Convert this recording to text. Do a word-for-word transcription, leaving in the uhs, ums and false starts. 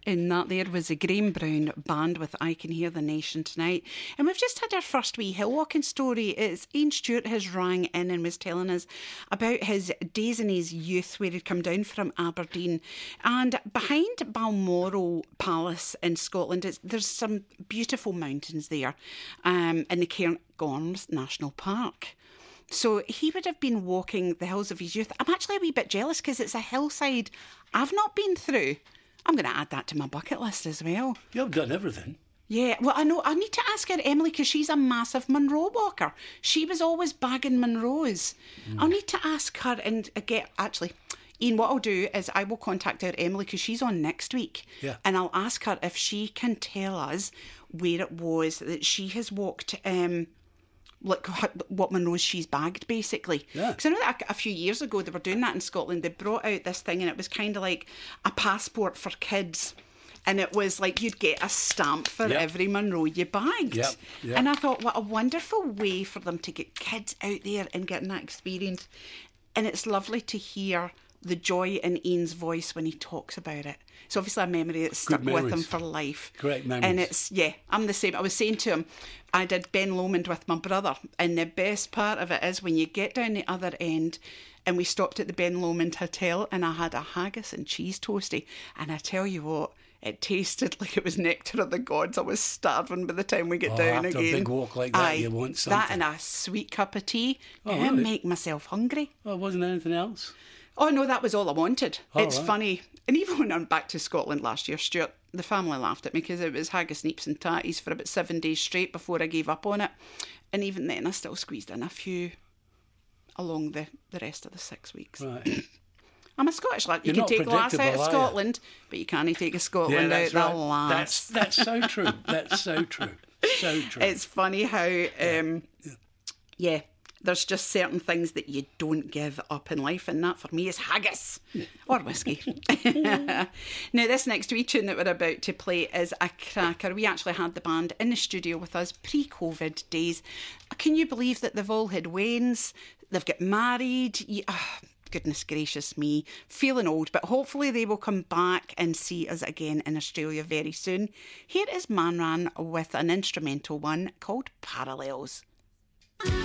And that there was a Graham Brown band with I Can Hear the Nation Tonight. And we've just had our first wee hill walking story. It's Ian Stewart has rang in and was telling us about his days in his youth where he'd come down from Aberdeen. And behind Balmoral Palace in Scotland, it's, there's some beautiful mountains there um, in the Cairngorms National Park. So he would have been walking the hills of his youth. I'm actually a wee bit jealous because it's a hillside I've not been through. I'm going to add that to my bucket list as well. You've done everything. Yeah, well, I know. I need to ask her, Emily, because she's a massive Munro walker. She was always bagging Munros. Mm. I'll need to ask her and get, actually, Ian, what I'll do is I will contact her, Emily, because she's on next week. Yeah. And I'll ask her if she can tell us where it was that she has walked... Um, like what Munros she's bagged, basically. Yeah. Because I know that a, a few years ago they were doing that in Scotland. They brought out this thing and it was kind of like a passport for kids. And it was like you'd get a stamp for yep. every Munro you bagged. Yep. Yep. And I thought, what a wonderful way for them to get kids out there and getting that experience. And it's lovely to hear the joy in Ian's voice when he talks about it. It's obviously a memory that's stuck with him for life. Great memories. And it's, yeah, I'm the same. I was saying to him, I did Ben Lomond with my brother, and the best part of it is when you get down the other end, and we stopped at the Ben Lomond Hotel, and I had a haggis and cheese toastie, and I tell you what, it tasted like it was nectar of the gods. I was starving by the time we get oh, down after again. a big walk like that, Aye, you want something. That and a sweet cup of tea. Oh, and really? make myself hungry. Oh, wasn't there anything else? Oh, no, that was all I wanted. Oh, it's right. funny. And even when I'm back to Scotland last year, Stuart, the family laughed at me because it was haggis, neeps and tatties for about seven days straight before I gave up on it. And even then, I still squeezed in a few along the, the rest of the six weeks. Right. I'm a Scottish lad. You You're can not take glass out of predictable, are you? Scotland, but you can't take a Scotland yeah, out that's the right. lass. That's, that's so true. That's so true. So true. It's funny how, um, yeah. yeah, there's just certain things that you don't give up in life, and that for me is haggis or whiskey. Now, this next wee tune that we're about to play is a cracker. We actually had the band in the studio with us pre-COVID days. Can you believe that they've all had weans? They've got married. You, oh, goodness gracious me, feeling old, but hopefully they will come back and see us again in Australia very soon. Here is Man Ran with an instrumental one called Parallels.